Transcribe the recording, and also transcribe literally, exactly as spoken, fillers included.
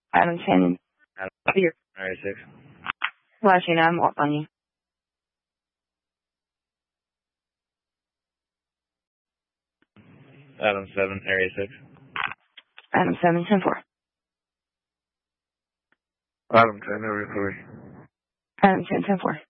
Adam ten. Adam Here. Area six. Last you know, I'm off on you. Adam seven, Area six. Adam seven, ten four. Adam ten, Area three. Adam ten, ten four.